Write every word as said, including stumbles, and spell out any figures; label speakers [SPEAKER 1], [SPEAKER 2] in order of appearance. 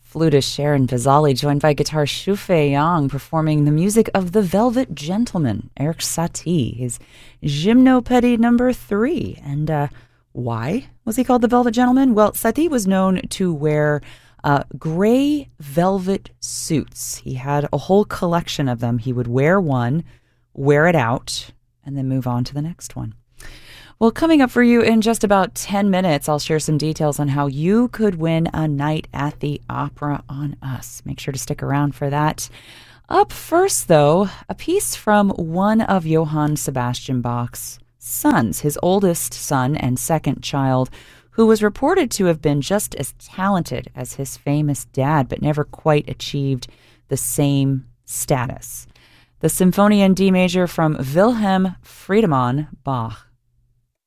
[SPEAKER 1] Flutist Sharon Vazali, joined by guitarist Shu-Fei Yang, performing the music of The Velvet Gentleman, Erik Satie, his Gymnopédie number three. And uh, why was he called The Velvet Gentleman? Well, Satie was known to wear uh, gray velvet suits. He had a whole collection of them. He would wear one, wear it out, and then move on to the next one. Well, coming up for you in just about ten minutes, I'll share some details on how you could win a night at the opera on us. Make sure to stick around for that. Up first, though, a piece from one of Johann Sebastian Bach's sons, his oldest son and second child, who was reported to have been just as talented as his famous dad, but never quite achieved the same status. The Symphonia in D major from Wilhelm Friedemann Bach.